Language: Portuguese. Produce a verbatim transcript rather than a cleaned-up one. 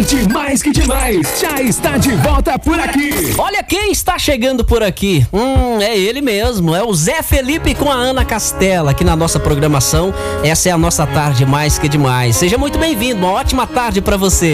Tarde Mais Que Demais já está de volta por aqui. Olha quem está chegando por aqui. Hum, é ele mesmo, é o Zé Felipe com a Ana Castela aqui na nossa programação. Essa é a nossa Tarde Mais Que Demais. Seja muito bem-vindo, uma ótima tarde para você.